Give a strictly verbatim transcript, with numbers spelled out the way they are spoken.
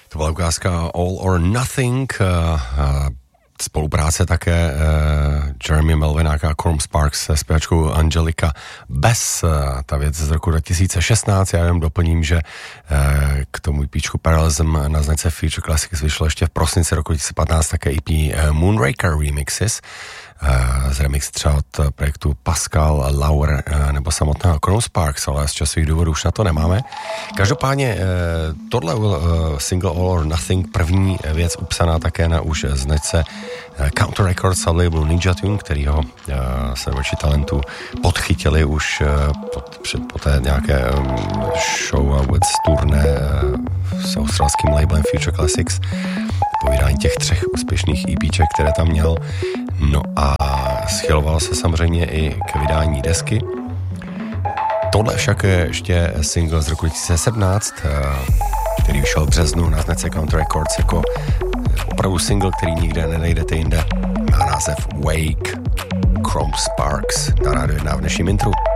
To byla ukázka All or Nothing, spolupráce také Jeremy Melvina a Chrome Sparks se zpěvačkou Angelika Bass, ta věc z roku dva tisíce šestnáct. Já jenom doplním, že k tomu EPčku Parallelism na značce Future Classics vyšlo ještě v prosinci roku dva tisíce patnáct také E P Moonraker Remixes, z remix třeba od projektu Pascal, Lauer nebo samotného Chrome Sparks, ale z časových důvodů už na to nemáme. Každopádně tohle single All or Nothing, první věc upsaná také na už značce Counter Records a labelu Ninja Tune, kterýho serverči talentů podchytili už po, po té nějaké show a vůbec turné s australským labelem Future Classics, po vydání těch třech úspěšných EPček, které tam měl. No a schyloval se samozřejmě i k vydání desky. Tohle však je ještě single z roku dva tisíce sedmnáct, který vyšel v březnu na značce Counter Records jako opravdu single, který nikde nenajdete jinde. Má název Wake, Chrome Sparks na Rádio jedna v dnešním intru.